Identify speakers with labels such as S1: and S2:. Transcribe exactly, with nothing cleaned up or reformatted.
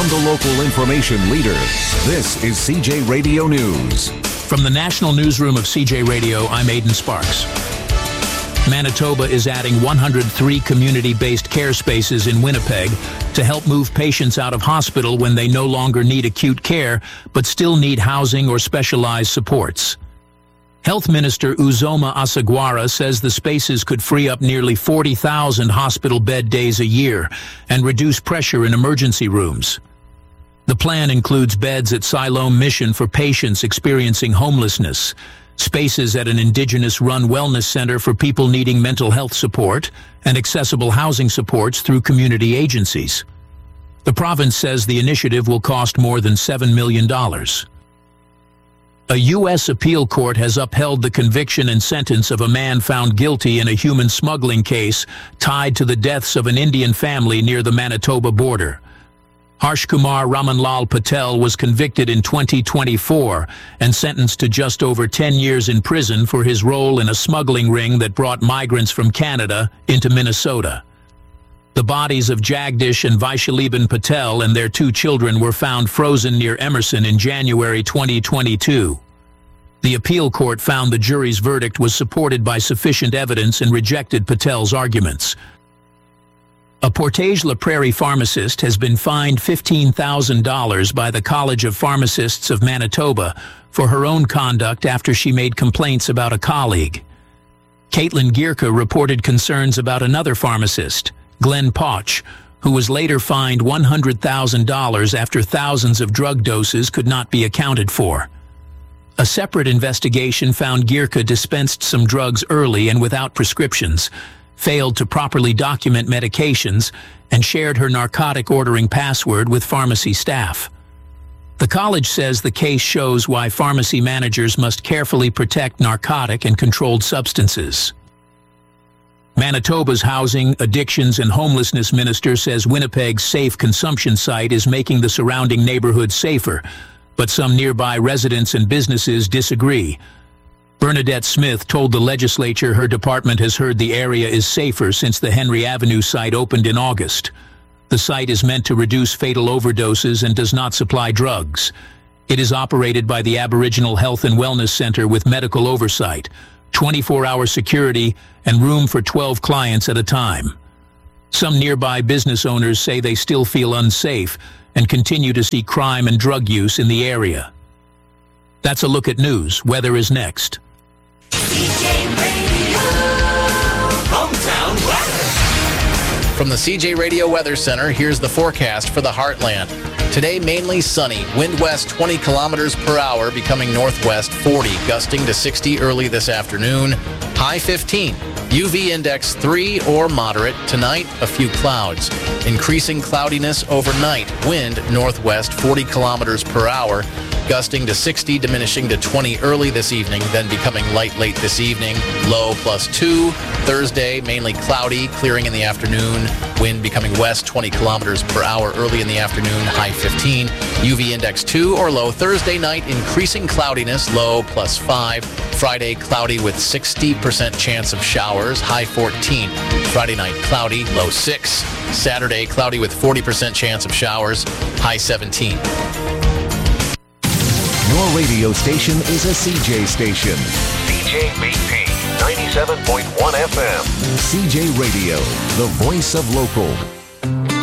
S1: and the local information leader. This is C J Radio News.
S2: From the National Newsroom of C J Radio, I'm Aidan Sparks. Manitoba is adding one hundred three community-based care spaces in Winnipeg to help move patients out of hospital when they no longer need acute care but still need housing or specialized supports. Health Minister Uzoma Asagwara says the spaces could free up nearly forty thousand hospital bed days a year and reduce pressure in emergency rooms. The plan includes beds at Siloam Mission for patients experiencing homelessness, spaces at an Indigenous-run wellness center for people needing mental health support, and accessible housing supports through community agencies. The province says the initiative will cost more than seven million dollars. A U S appeal court has upheld the conviction and sentence of a man found guilty in a human smuggling case tied to the deaths of an Indian family near the Manitoba border. Harsh Kumar Ramanlal Patel was convicted in twenty twenty-four and sentenced to just over ten years in prison for his role in a smuggling ring that brought migrants from Canada into Minnesota. The bodies of Jagdish and Vaishaliban Patel and their two children were found frozen near Emerson in January twenty twenty-two. The appeal court found the jury's verdict was supported by sufficient evidence and rejected Patel's arguments. A Portage-La Prairie pharmacist has been fined fifteen thousand dollars by the College of Pharmacists of Manitoba for her own conduct after she made complaints about a colleague. Caitlin Gierke reported concerns about another pharmacist, Glenn Poch, who was later fined one hundred thousand dollars after thousands of drug doses could not be accounted for. A separate investigation found Gierke dispensed some drugs early and without prescriptions, failed to properly document medications, and shared her narcotic ordering password with pharmacy staff. The college says the case shows why pharmacy managers must carefully protect narcotic and controlled substances. Manitoba's Housing, Addictions and Homelessness Minister says Winnipeg's safe consumption site is making the surrounding neighborhood safer, but some nearby residents and businesses disagree. Bernadette Smith told the legislature her department has heard the area is safer since the Henry Avenue site opened in August. The site is meant to reduce fatal overdoses and does not supply drugs. It is operated by the Aboriginal Health and Wellness Center with medical oversight, twenty-four hour security, and room for twelve clients at a time. Some nearby business owners say they still feel unsafe and continue to see crime and drug use in the area. That's a look at news. Weather is next.
S3: C J Radio Hometown Weather.
S4: From the C J Radio Weather Center, here's the forecast for the Heartland. Today, mainly sunny. Wind west twenty kilometers per hour, becoming northwest forty, gusting to sixty early this afternoon. High fifteen. U V index three or moderate. Tonight, a few clouds. Increasing cloudiness overnight. Wind northwest forty kilometers per hour, gusting to sixty, diminishing to twenty early this evening, then becoming light late this evening. Low plus two. Thursday, mainly cloudy, clearing in the afternoon. Wind becoming west twenty kilometers per hour early in the afternoon. High fifteen. U V index two or low. Thursday night, increasing cloudiness. Low plus five. Friday, cloudy with sixty percent chance of showers. High fourteen. Friday night, cloudy. Low six. Saturday, cloudy with forty percent chance of showers. High seventeen.
S1: Your radio station is a C J station.
S5: C J B P ninety-seven point one F M.
S1: C J Radio, the voice of local.